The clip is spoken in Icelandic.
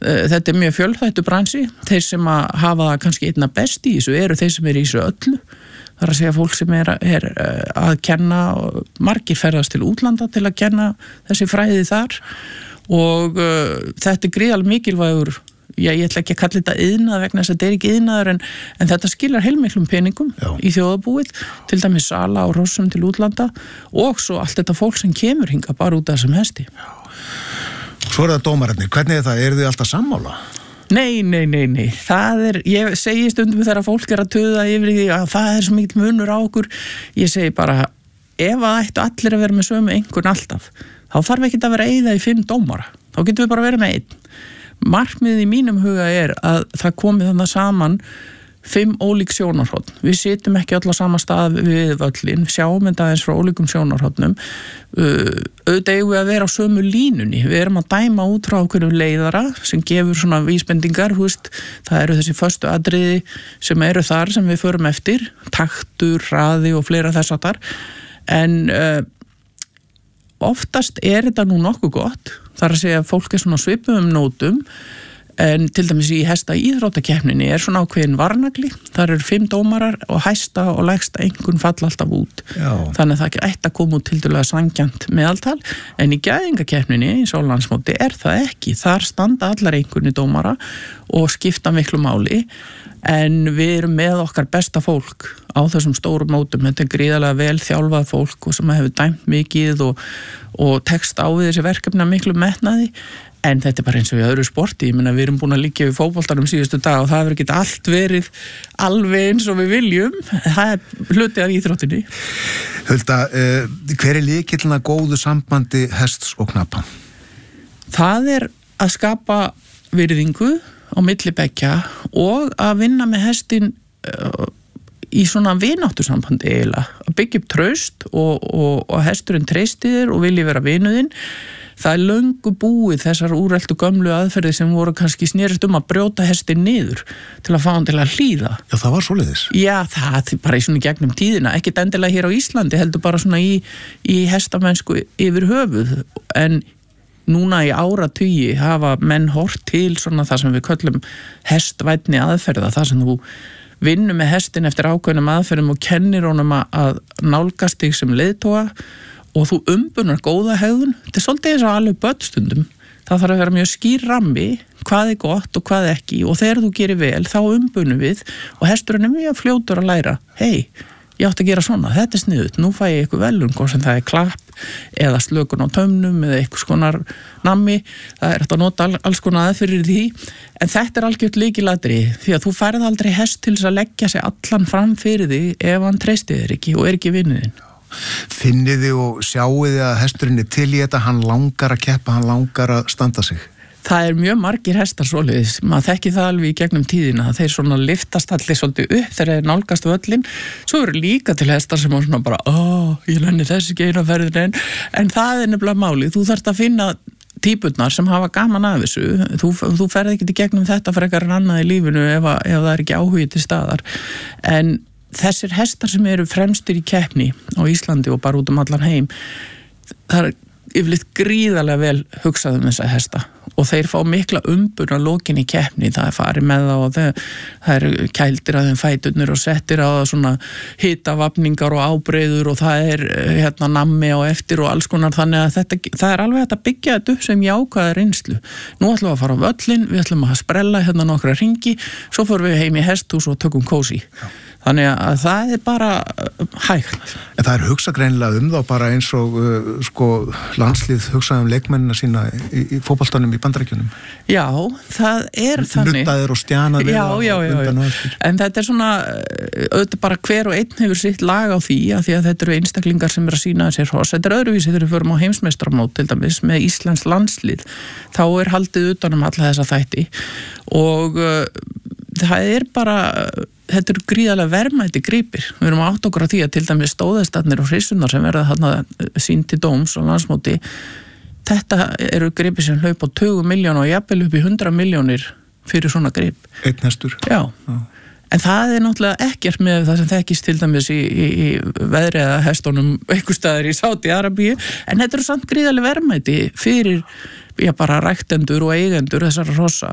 þetta mjög fjölþættur bransi, þeir sem að hafa það kannski einna best í þessu eru þeir sem eru í þessu öllu, það er að segja fólk sem er að kenna, margir ferðast til útlanda til að kenna þessi fræði þar og þetta gríðarlega mikilvægur, ég ætla ekki að kalla þetta iðnað vegna þess að þetta ekki iðnaður en þetta skilar heilmiklum peningum í þjóðarbúið, til dæmis sala á hrossum til útlanda og svo allt þetta fólk sem kemur hingað bara út af þessum hesti. Svo það dómararnir, hvernig þið þið alltaf sammála? Nei, ég segi stundum þegar fólk að tuða yfir því að það svo mikil munur á okkur, ég segi bara, ef það ættu allir að vera með sömu einhvern alltaf, þá þarf ekki að vera eyða í 5 dómara, þá getum við bara verið með 1. Markmiðið í mínum huga að það komi þannig saman 5 ólík sjónarhorn. Við sitjum ekki öll á sama stað við völlin, sjáum þetta eins frá ólíkum sjónarhornum. Auðvitað eigum við að vera á sömu línunni. Við erum að dæma út frá okkur leiðara sem gefur svona vísbendingar, það eru þessi föstu atriði sem eru þar sem við förum eftir, taktur, hraði og fleira þess að þar. En oftast þetta nú nokkuð gott, þar að segja að fólk svona svipum nótum, en til dæmis í hesta íþróttakeppninni svona ákveðin varnagli, þar eru 5 dómarar og hæsta og lægsta einhvern falla alltaf út. Já. Þannig að það ekki ætti að koma út tildulega sanngjarnt meðaltal, en í gæðingakeppninni eins og landsmóti það ekki, þar standa allar einhverni dómara og skipta miklu máli, en við erum með okkar besta fólk á þessum stórum mótum, þetta gríðarlega vel þjálfað fólk og sem hefur dæmt mikið og tekst á við þessi verkefna miklu metnaði. En þetta bara eins og í öðru sporti, ég meina við erum búin að liggja við fótboltanum síðustu dag og það hefur ekki allt verið alveg eins og við viljum, það hluti af íþróttinni. Hulda, hver lykillinn að góðu sambandi hests og knappa? Það að skapa virðingu á milli beggja og að vinna með hestin í svona vináttusambandi eiginlega, að byggja upp traust og hesturinn treystir þér og vilji vera vinuðinn. Það löngu búið þessar úreltu gömlu aðferði sem voru kannski snerist að brjóta hestin niður til að fá hann til að hlýða. Já, það var svoleiðis. Já, það bara í svona gegnum tíðina, ekkert endilega hér á Íslandi, heldur bara svona í hestamennsku yfir höfuð, en núna í áratugi hafa menn hort til svona það sem við köllum hestvænni aðferða, það sem þú vinnur með hestin eftir ákveðnum aðferðum og kennir honum að nálgast þig sem leiðtoga og þú umbunar góða hegðun. Þetta svolítið eins og alveg börnstundum. Það þarf að vera mjög skýr rammi, hvað gott og hvað ekki, og þegar þú gerir vel, þá umbunum við og hesturinn mjög fljótur að læra. Hei, ég átti að gera svona, þetta sniðut, nú fæ ég eitthvað velun, hvort sem það klapp eða slökun á taumnum eða eitthvað skonar nammi, það hægt að nota alls konar aðferðir því, en þetta algjört lykilatriði, því að þú færð aldrei hest til þess að leggja sig allan fram fyrir því ef hann treystir þér ekki og ekki vinnuðinn. Finnið þið og sjáið þið að hesturinn til í þetta, hann langar að keppa, hann langar að standa sig? Það mjög margir hestar svoleiðis, maður þekki það alveg í gegnum tíðina, þeir svona liftast allir svolítið upp þegar þeir nálgast völlin, svo eru líka til hestar sem svona bara, ég lenni þessi ekki eina ferðin en það nefnilega málið, þú þarft að finna típurnar sem hafa gaman af þessu, þú ferð ekki í gegnum þetta frekar en annað í lífinu ef það ekki áhugi til staðar, en þessir hestar sem eru fremstir í keppni á Íslandi og bara út allan heim, það yfirleitt gríðarlega vel hugsað þessa hesta og þeir fá mikla umbun á lokin í keppni, það farið með það og það kældir að þeim fæturnir og settir á það svona hitavafningar og ábreiður og það nammi á eftir og alls konar, þannig að það alveg hægt að byggja þetta upp sem jákvæða reynslu. Nú ætlum við að fara á völlin, við ætlum að sprella nokkra hringi, svo fórum við heim í hesthús og tökum kósí. Þannig að það bara hægt. En það hugsað greinilega þá bara eins og landslið hugsað leikmennina sína í fótboltanum í Bandaríkjunum. Já, það þannig. Nuttaðir og stjanað við já. En þetta svona, auðvitað bara hver og einn hefur sitt lag á því að þetta eru einstaklingar sem að sýna sér hross. Þetta öðruvísi þegar við förum á heimsmeistaramót til dæmis með Íslands landslið. Þá haldið utan alla þessa þætti og það bara þetta eru gríðarlega verðmæti gripir. Við erum átt okkur á því að til dæmis stóðhestarnir og hrissurnar sem verða þarna sýnd til dóms og landsmóti, þetta eru gripir sem hlaupa á 20 milljónir og jafnvel upp í 100 milljónir fyrir svona grip. Einn hestur. Já. En það náttúrulega ekkert með það sem þekkist til dæmis í veðri eða hestunum einhvers staðar í Sádi-Arabíu, en þetta eru samt gríðarlega verðmæti fyrir bara ræktendur og eigendur þessara hrossa